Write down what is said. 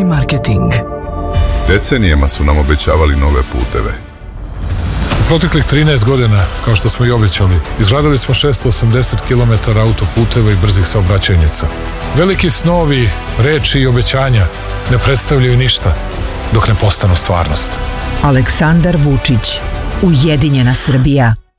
Veliki marketing. Decenijama su nam obećavali nove puteve. U proteklih 13 godina, kao što smo i obećali, izgradili smo 680 km autoputeva i brzih saobraćajnica. Veliki snovi, reči i obećanja ne predstavljaju ništa dok ne postanu stvarnost. Aleksandar Vučić, Ujedinjena Srbija.